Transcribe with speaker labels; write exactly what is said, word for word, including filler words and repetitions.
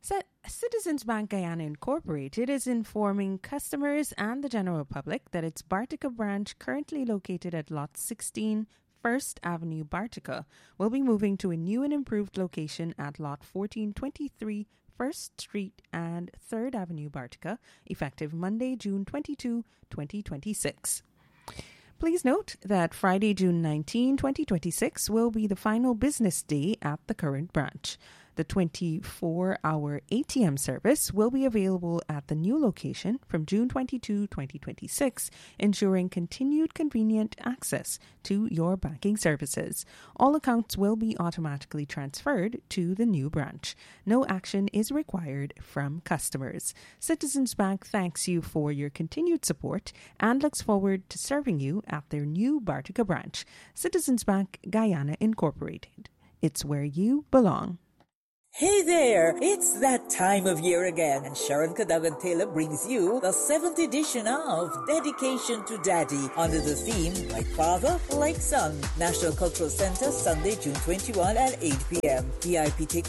Speaker 1: Citizens Bank Guyana Incorporated is informing customers and the general public that its Bartica branch, currently located at Lot sixteen, First Avenue, Bartica, will be moving to a new and improved location at Lot fourteen twenty-three, First Street and Third Avenue, Bartica, effective Monday, June twenty-second, twenty twenty-six. Please note that Friday, June nineteenth, twenty twenty-six will be the final business day at the current branch. The twenty-four hour A T M service will be available at the new location from June twenty-second, twenty twenty-six, ensuring continued convenient access to your banking services. All accounts will be automatically transferred to the new branch. No action is required from customers. Citizens Bank thanks you for your continued support and looks forward to serving you at their new Bartica branch. Citizens Bank Guyana Incorporated. It's where you belong.
Speaker 2: Hey there! It's that time of year again, and Sharon Cadogan Taylor brings you the seventh edition of Dedication to Daddy under the theme Like Father, Like Son. National Cultural Center, Sunday, June twenty-first at eight p.m. V I P tickets